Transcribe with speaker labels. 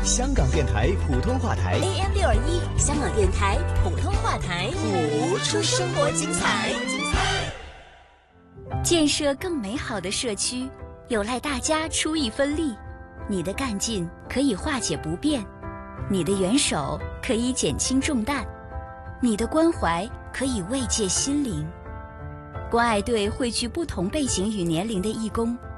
Speaker 1: 香港电台普通话台
Speaker 2: AM621，香港电台普通话台，
Speaker 1: 谱出生活精彩。
Speaker 3: 建设更美好的社区，有赖大家出一分力。你的干劲可以化解不便，你的援手可以减轻重担，你的关怀可以慰藉心灵。关爱队汇聚不同背景与年龄的义工，